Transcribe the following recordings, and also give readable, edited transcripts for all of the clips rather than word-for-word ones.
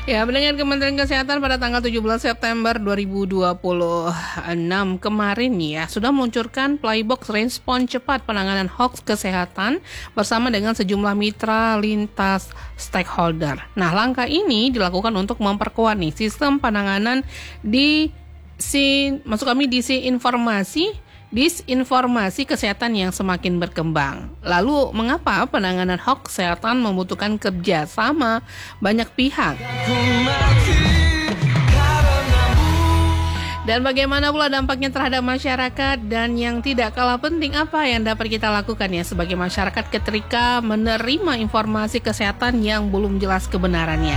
Ya, pendengar Kementerian Kesehatan pada tanggal 17 September 2026 kemarin ya sudah meluncurkan Playbox Respon Cepat Penanganan Hoaks Kesehatan bersama dengan sejumlah mitra lintas stakeholder. Nah, langkah ini dilakukan untuk memperkuat nih sistem penanganan disinformasi kesehatan yang semakin berkembang. Lalu, mengapa penanganan hoaks kesehatan membutuhkan kerjasama banyak pihak? Dan bagaimana pula dampaknya terhadap masyarakat? Dan yang tidak kalah penting, apa yang dapat kita lakukan ya sebagai masyarakat ketika menerima informasi kesehatan yang belum jelas kebenarannya?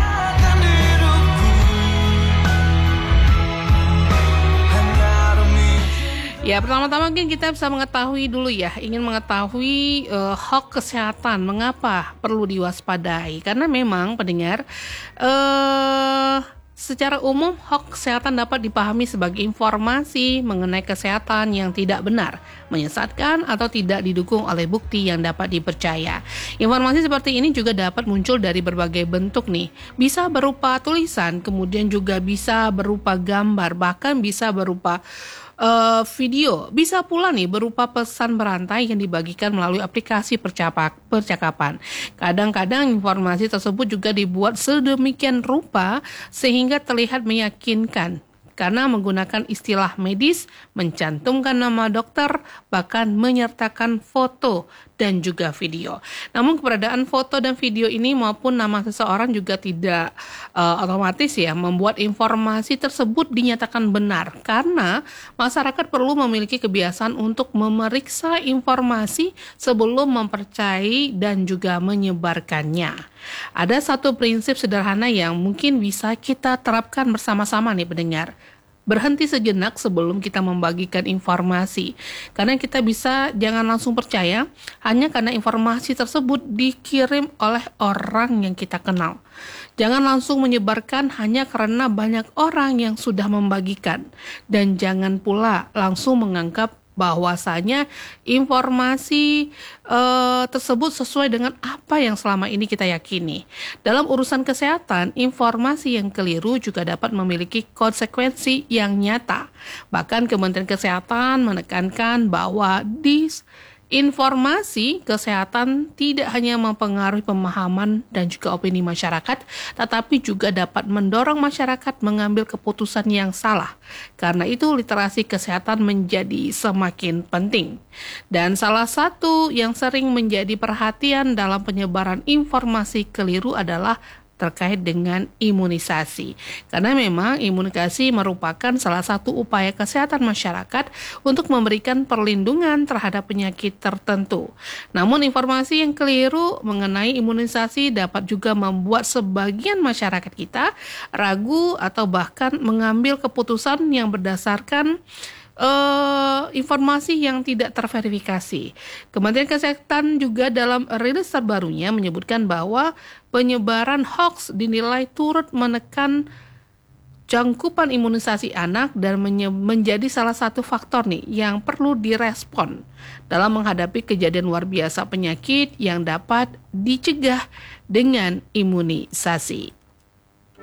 Ya, pertama-tama mungkin kita bisa mengetahui dulu ya, ingin mengetahui hoaks kesehatan, mengapa perlu diwaspadai. Karena memang pendengar, secara umum hoaks kesehatan dapat dipahami sebagai informasi mengenai kesehatan yang tidak benar, menyesatkan atau tidak didukung oleh bukti yang dapat dipercaya. Informasi seperti ini juga dapat muncul dari berbagai bentuk nih. Bisa berupa tulisan, kemudian juga bisa berupa gambar, bahkan bisa berupa video, bisa pula nih berupa pesan berantai yang dibagikan melalui aplikasi percakapan. Kadang-kadang informasi tersebut juga dibuat sedemikian rupa sehingga terlihat meyakinkan karena menggunakan istilah medis, mencantumkan nama dokter, bahkan menyertakan foto dan juga video. Namun keberadaan foto dan video ini maupun nama seseorang juga tidak otomatis ya membuat informasi tersebut dinyatakan benar, karena masyarakat perlu memiliki kebiasaan untuk memeriksa informasi sebelum mempercayai dan juga menyebarkannya. Ada satu prinsip sederhana yang mungkin bisa kita terapkan bersama-sama nih pendengar. Berhenti sejenak sebelum kita membagikan informasi. Karena kita bisa jangan langsung percaya hanya karena informasi tersebut dikirim oleh orang yang kita kenal. Jangan langsung menyebarkan hanya karena banyak orang yang sudah membagikan. Dan jangan pula langsung menganggap bahwasanya informasi tersebut sesuai dengan apa yang selama ini kita yakini. Dalam urusan kesehatan, informasi yang keliru juga dapat memiliki konsekuensi yang nyata. Bahkan Kementerian Kesehatan menekankan bahwa informasi kesehatan tidak hanya mempengaruhi pemahaman dan juga opini masyarakat, tetapi juga dapat mendorong masyarakat mengambil keputusan yang salah. Karena itu literasi kesehatan menjadi semakin penting. Dan salah satu yang sering menjadi perhatian dalam penyebaran informasi keliru adalah terkait dengan imunisasi. Karena memang imunisasi merupakan salah satu upaya kesehatan masyarakat untuk memberikan perlindungan terhadap penyakit tertentu. Namun informasi yang keliru mengenai imunisasi dapat juga membuat sebagian masyarakat kita ragu atau bahkan mengambil keputusan yang berdasarkan informasi yang tidak terverifikasi. Kementerian Kesehatan juga dalam rilis terbarunya menyebutkan bahwa penyebaran hoaks dinilai turut menekan cakupan imunisasi anak dan menjadi salah satu faktor nih yang perlu direspon dalam menghadapi kejadian luar biasa penyakit yang dapat dicegah dengan imunisasi.